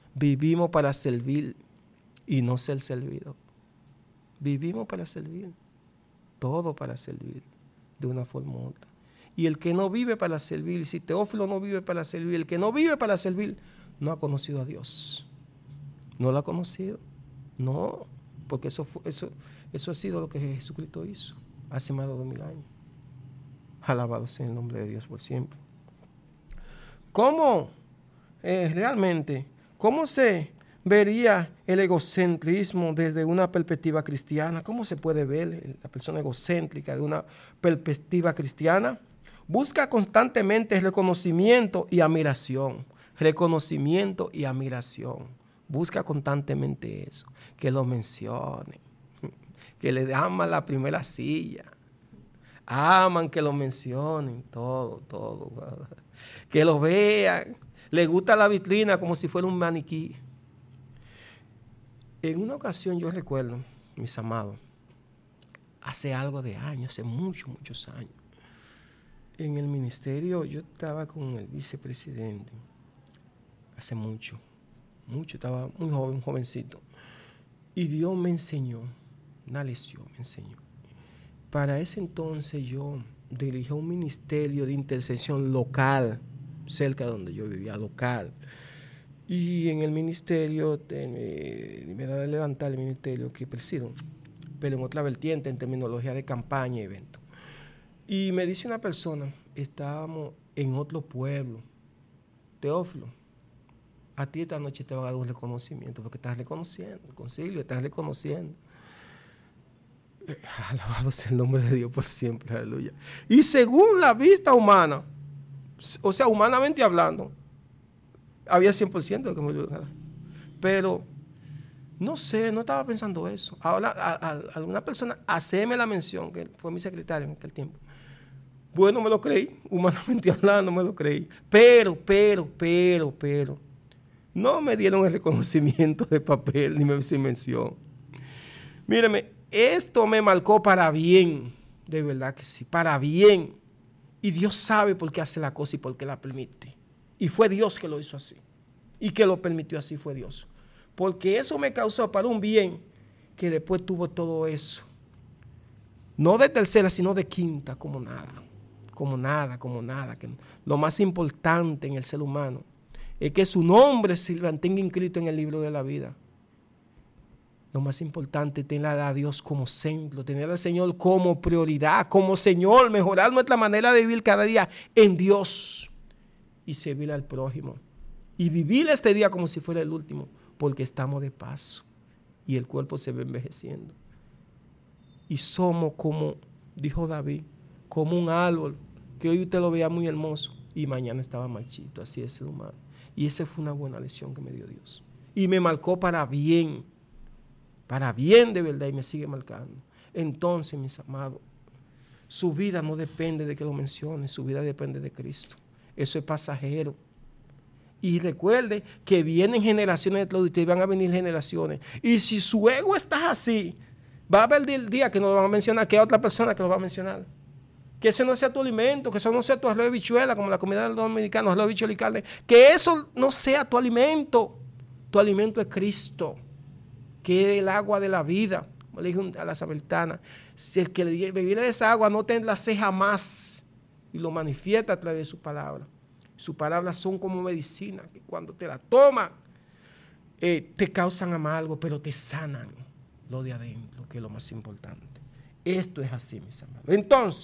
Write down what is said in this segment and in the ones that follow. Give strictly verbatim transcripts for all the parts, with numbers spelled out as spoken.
Vivimos para servir y no ser servido. Vivimos para servir. Todo para servir de una forma u otra. Y el que no vive para servir, si Teófilo no vive para servir, el que no vive para servir, no ha conocido a Dios. No lo ha conocido. No, porque eso, fue, eso, eso ha sido lo que Jesucristo hizo hace más de dos mil años. Alabado sea el nombre de Dios por siempre. ¿Cómo eh, realmente, cómo se vería el egocentrismo desde una perspectiva cristiana? ¿Cómo se puede ver la persona egocéntrica de una perspectiva cristiana? Busca constantemente reconocimiento y admiración. Reconocimiento y admiración. Busca constantemente eso. Que lo mencionen. Que le aman la primera silla. Aman que lo mencionen. Todo, todo. Que lo vean. Le gusta la vitrina como si fuera un maniquí. En una ocasión yo recuerdo, mis amados, hace algo de años, hace muchos, muchos años, en el ministerio yo estaba con el vicepresidente, hace mucho, mucho, estaba muy joven, jovencito, y Dios me enseñó, una lección me enseñó. Para ese entonces yo dirigí un ministerio de intercesión local, cerca de donde yo vivía, local. Y en el ministerio, me, me da de levantar el ministerio que presido, pero en otra vertiente, en terminología de campaña y evento. Y me dice una persona, estábamos en otro pueblo, Teófilo, a ti esta noche te van a dar un reconocimiento, porque estás reconociendo, concilio, estás reconociendo. Eh, alabado sea el nombre de Dios por siempre, aleluya. Y según la vista humana, o sea, humanamente hablando, había cien por ciento de que me lo ganara. Pero, no sé, no estaba pensando eso. Ahora, a, a, a alguna persona, haceme la mención, que fue mi secretario en aquel tiempo. Bueno, me lo creí, humanamente hablando, me lo creí. Pero, pero, pero, pero, no me dieron el reconocimiento de papel, ni me hice mención. Míreme, esto me marcó para bien, de verdad que sí, para bien. Y Dios sabe por qué hace la cosa y por qué la permite. Y fue Dios que lo hizo así. Y que lo permitió así fue Dios. Porque eso me causó para un bien que después tuvo todo eso. No de tercera, sino de quinta, como nada. Como nada, como nada. Que lo más importante en el ser humano es que su nombre se mantenga inscrito en el libro de la vida. Lo más importante es tener a Dios como centro, tener al Señor como prioridad, como Señor, mejorar nuestra manera de vivir cada día en Dios. Y servir al prójimo. Y vivir este día como si fuera el último. Porque estamos de paso. Y el cuerpo se va envejeciendo. Y somos como, dijo David, como un árbol. Que hoy usted lo vea muy hermoso. Y mañana estaba marchito. Así es el humano. Y esa fue una buena lección que me dio Dios. Y me marcó para bien. Para bien de verdad. Y me sigue marcando. Entonces, mis amados, su vida no depende de que lo mencione. Su vida depende de Cristo. Eso es pasajero. Y recuerde que vienen generaciones detrás de usted, van a venir generaciones. Y si su ego está así, va a haber el día que no lo van a mencionar, que hay otra persona que lo va a mencionar. Que ese no sea tu alimento, que eso no sea tu arroz de bichuela, como la comida de los dominicanos, arroz de bichuela y carne. Que eso no sea tu alimento. Tu alimento es Cristo, que es el agua de la vida. Como le dije a la samaritana, si el que bebiera de esa agua no tendrá sed jamás. Y lo manifiesta a través de su palabra. Sus palabras son como medicina, que cuando te la toman, eh, te causan amargo, pero te sanan lo de adentro, que es lo más importante. Esto es así, mis amados. Entonces,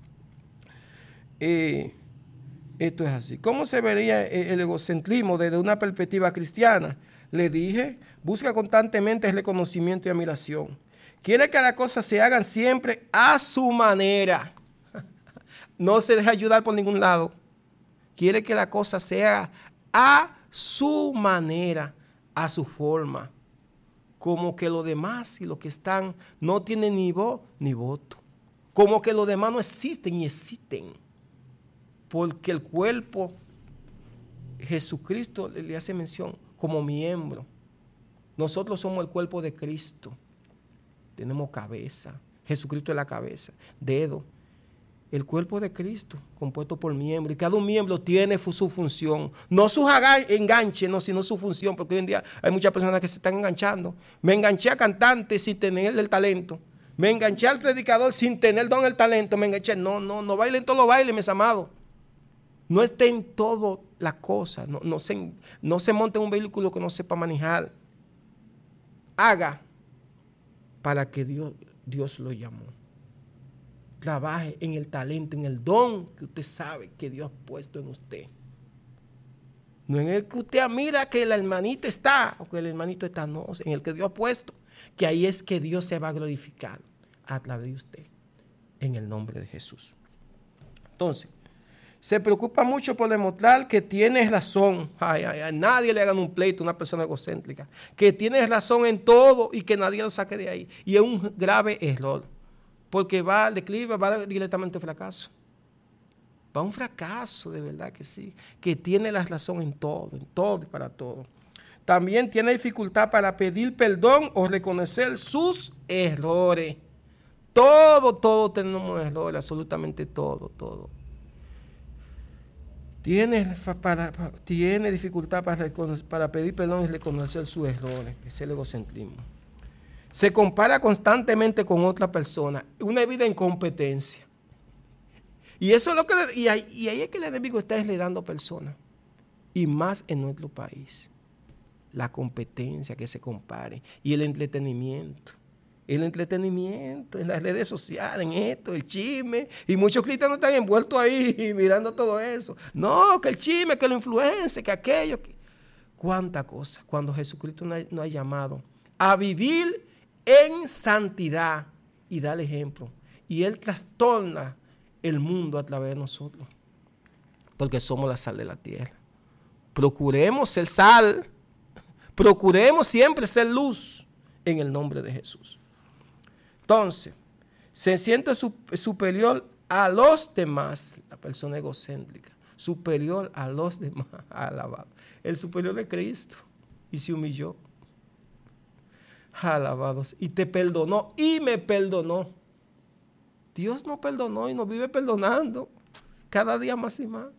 eh, esto es así. ¿Cómo se vería el egocentrismo desde una perspectiva cristiana? Le dije, busca constantemente el reconocimiento y admiración. Quiere que las cosas se hagan siempre a su manera. No se deja ayudar por ningún lado. Quiere que la cosa sea a su manera, a su forma. Como que los demás y los que están no tienen ni voz ni voto. Como que los demás no existen y existen. Porque el cuerpo, Jesucristo le hace mención como miembro. Nosotros somos el cuerpo de Cristo. Tenemos cabeza. Jesucristo es la cabeza. Dedo. El cuerpo de Cristo, compuesto por miembros, y cada un miembro tiene su función. No sus enganches, no, sino su función, porque hoy en día hay muchas personas que se están enganchando. Me enganché a cantante sin tener el talento. Me enganché al predicador sin tener don el talento. Me enganché. No, no, no bailen todos los bailes, mis amados. No estén todo la cosa. No, no, se, no se monte en un vehículo que no sepa manejar. Haga para que Dios, Dios lo llamó. Trabaje en el talento, en el don que usted sabe que Dios ha puesto en usted. No en el que usted mira que el hermanito está, o que el hermanito está, no, en el que Dios ha puesto, que ahí es que Dios se va a glorificar a través de usted, en el nombre de Jesús. Entonces, se preocupa mucho por demostrar que tiene razón. Ay, ay, ay, nadie le haga un pleito a una persona egocéntrica. Que tiene razón en todo y que nadie lo saque de ahí. Y es un grave error. Porque va al declive, va directamente al fracaso. Va a un fracaso, de verdad que sí. Que tiene la razón en todo, en todo y para todo. También tiene dificultad para pedir perdón o reconocer sus errores. Todo, todo tenemos errores, absolutamente todo, todo. Tiene, para, para, tiene dificultad para, para pedir perdón y reconocer sus errores. Es el egocentrismo. Se compara constantemente con otra persona. Una vida en competencia. Y eso es lo que le, y, ahí, y ahí es que el enemigo está enredando personas. Y más en nuestro país. La competencia, que se compare. Y el entretenimiento. El entretenimiento en las redes sociales, en esto, el chisme. Y muchos cristianos están envueltos ahí mirando todo eso. No, que el chisme, que lo influencia, que aquello. Que... ¿Cuánta cosa? Cuando Jesucristo nos ha, nos ha llamado a vivir en santidad y dar ejemplo. Y Él trastorna el mundo a través de nosotros. Porque somos la sal de la tierra. Procuremos ser sal. Procuremos siempre ser luz en el nombre de Jesús. Entonces, se siente su, superior a los demás, la persona egocéntrica, superior a los demás, alabado. El superior de Cristo, y se humilló. Alabados. Y te perdonó, y me perdonó. Dios nos perdonó y nos vive perdonando cada día más y más.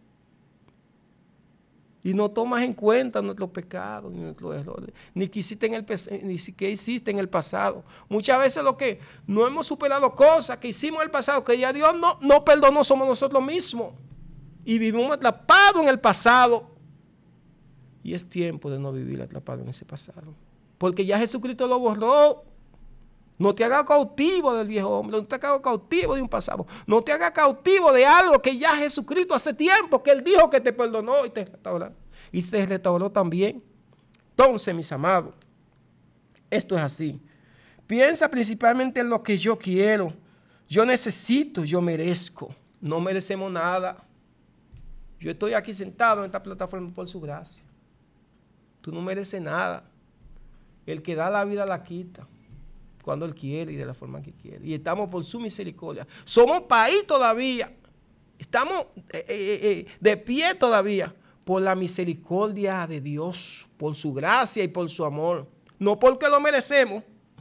Y no tomas en cuenta nuestros pecados, ni nuestros errores, ni que hiciste en el, ni que hiciste en el pasado. Muchas veces lo que no hemos superado cosas que hicimos en el pasado, que ya Dios no, no perdonó, somos nosotros mismos. Y vivimos atrapados en el pasado. Y es tiempo de no vivir atrapado en ese pasado. Porque ya Jesucristo lo borró. No te hagas cautivo del viejo hombre, no te hagas cautivo de un pasado. No te hagas cautivo de algo que ya Jesucristo hace tiempo, que Él dijo que te perdonó y te restauró. Y te restauró también. Entonces, mis amados, esto es así. Piensa principalmente en lo que yo quiero. Yo necesito, yo merezco. No merecemos nada. Yo estoy aquí sentado en esta plataforma por su gracia. Tú no mereces nada. El que da la vida la quita. Cuando Él quiere y de la forma que quiere. Y estamos por su misericordia. Somos país todavía. Estamos eh, eh, eh, de pie todavía por la misericordia de Dios, por su gracia y por su amor. No porque lo merecemos.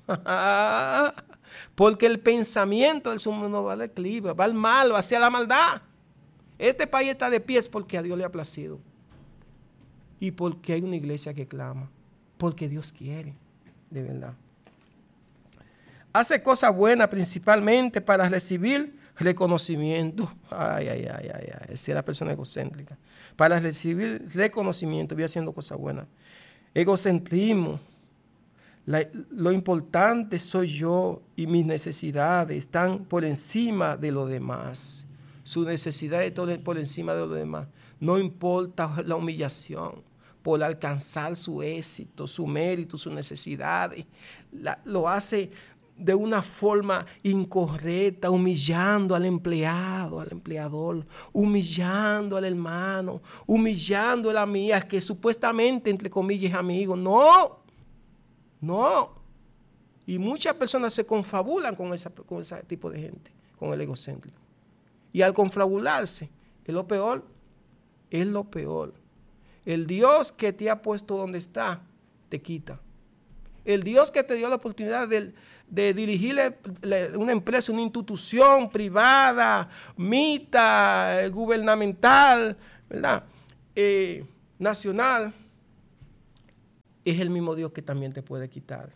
Porque el pensamiento del ser humano va al declive, va al mal, va hacia la maldad. Este país está de pie porque a Dios le ha placido. Y porque hay una iglesia que clama. Porque Dios quiere, de verdad. Hace cosas buenas principalmente para recibir reconocimiento. Ay, ay, ay, ay, ay. Esa es la persona egocéntrica. Para recibir reconocimiento, voy haciendo cosas buenas. Egocentrismo. La, lo importante soy yo y mis necesidades están por encima de lo demás. Sus necesidades están por encima de lo demás. No importa la humillación por alcanzar su éxito, su mérito, sus necesidades. La, lo hace de una forma incorrecta, humillando al empleado, al empleador, humillando al hermano, humillando a la amiga que supuestamente, entre comillas, es amigo. No, no. Y muchas personas se confabulan con, esa, con ese tipo de gente, con el egocéntrico. Y al confabularse, es lo peor, es lo peor. El Dios que te ha puesto donde está, te quita. El Dios que te dio la oportunidad de, de dirigir una empresa, una institución privada, mita, eh, gubernamental, ¿verdad? Eh, nacional, es el mismo Dios que también te puede quitar.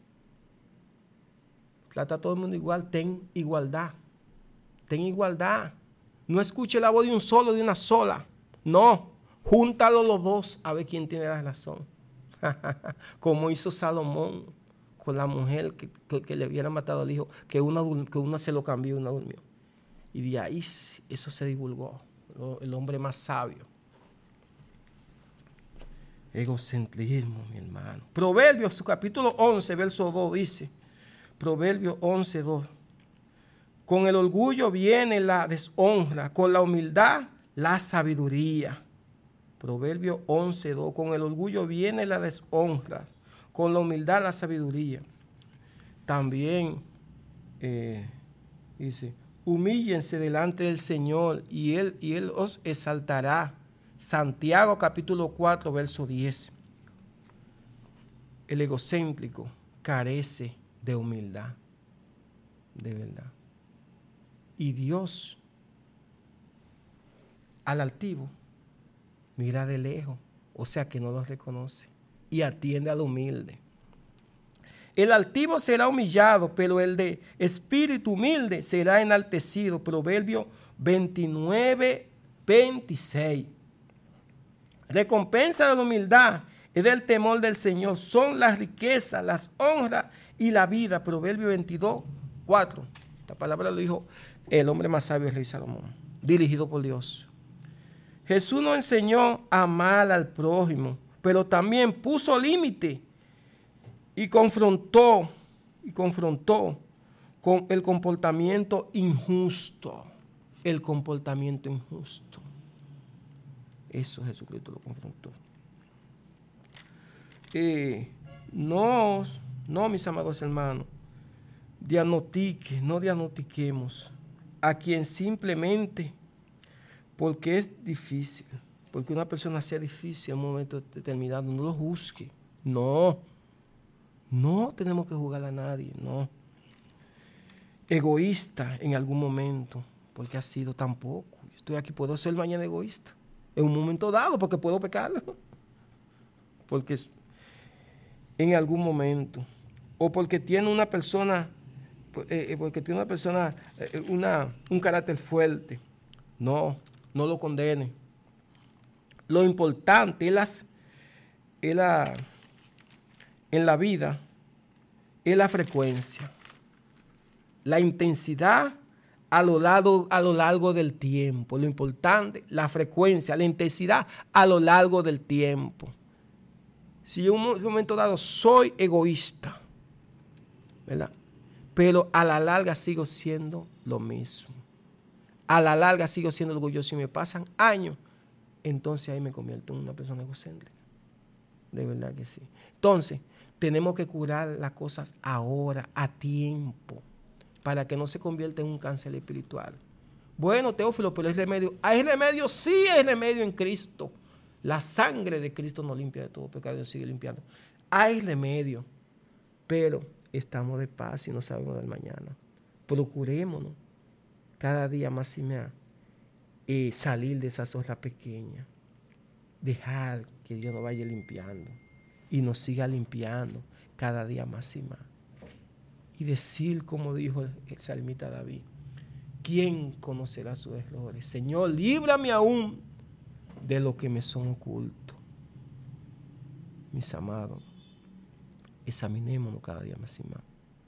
Trata a todo el mundo igual, ten igualdad. Ten igualdad. No escuche la voz de un solo, de una sola. No, júntalo los dos a ver quién tiene la razón. Como hizo Salomón con la mujer que, que, que le hubiera matado al hijo, que una, que una se lo cambió y una durmió. Y de ahí eso se divulgó. El hombre más sabio. Egocentrismo, mi hermano. Proverbios, su capítulo once, verso dos, dice. Proverbios once, dos. Con el orgullo viene la deshonra, con la humildad la sabiduría. Proverbios once, dos. Con el orgullo viene la deshonra, con la humildad la sabiduría. También eh, dice, humíllense delante del Señor y Él, y Él os exaltará. Santiago capítulo cuatro, verso diez. El egocéntrico carece de humildad, de verdad. Y Dios al altivo mira de lejos, o sea que no lo reconoce, y atiende al humilde. El altivo será humillado, pero el de espíritu humilde será enaltecido. Proverbio veintinueve, veintiséis. Recompensa de la humildad es del temor del Señor. Son las riquezas, las honras y la vida. Proverbio veintidós, cuatro. La palabra lo dijo el hombre más sabio, el rey Salomón, dirigido por Dios. Jesús nos enseñó a amar al prójimo, pero también puso límite y confrontó, y confrontó con el comportamiento injusto. El comportamiento injusto. Eso Jesucristo lo confrontó. Eh, no, no, mis amados hermanos, diagnostique, no diagnostiquemos a quien simplemente porque es difícil, porque una persona sea difícil en un momento determinado, no lo juzgue. No, no tenemos que juzgar a nadie, no. Egoísta en algún momento, porque ha sido tampoco. Estoy aquí, puedo ser mañana egoísta. En un momento dado, porque puedo pecar. Porque en algún momento. O porque tiene una persona, eh, porque tiene una persona, eh, una, un carácter fuerte. No, no lo condene. Lo importante es, las, es la, en la vida es la frecuencia, la intensidad a lo largo, a lo largo del tiempo. Lo importante, la frecuencia, la intensidad a lo largo del tiempo. Si yo en un momento dado soy egoísta, ¿verdad? Pero a la larga sigo siendo lo mismo. A la larga sigo siendo orgulloso y me pasan años, entonces ahí me convierto en una persona egocéntrica. De verdad que sí. Entonces, tenemos que curar las cosas ahora, a tiempo, para que no se convierta en un cáncer espiritual. Bueno, Teófilo, pero es remedio. ¿Hay remedio? Sí, hay remedio en Cristo. La sangre de Cristo nos limpia de todo pecado y nos sigue limpiando. Hay remedio, pero estamos de paz y no sabemos del mañana. Procurémonos cada día más y más eh, salir de esa zorra pequeña. Dejar que Dios nos vaya limpiando y nos siga limpiando cada día más y más. Y decir, como dijo el, el salmista David, ¿quién conocerá sus errores? Señor, líbrame aún de lo que me son ocultos. Mis amados, examinémonos cada día más y más.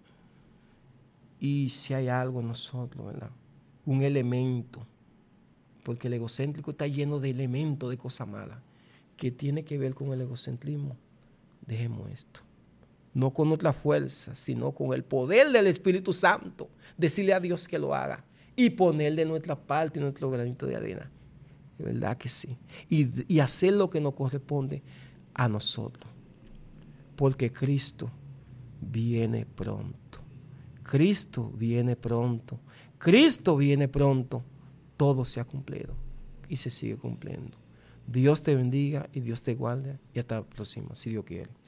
Y si hay algo en nosotros, ¿verdad? Un elemento, porque el egocéntrico está lleno de elementos de cosas malas, que tiene que ver con el egocentrismo. Dejemos esto. No con nuestra fuerza, sino con el poder del Espíritu Santo. Decirle a Dios que lo haga y poner de nuestra parte nuestro granito de arena. De verdad que sí. Y, y hacer lo que nos corresponde a nosotros. Porque Cristo viene pronto. Cristo viene pronto. Cristo viene pronto. Todo se ha cumplido y se sigue cumpliendo. Dios te bendiga y Dios te guarde. Y hasta la próxima, si Dios quiere.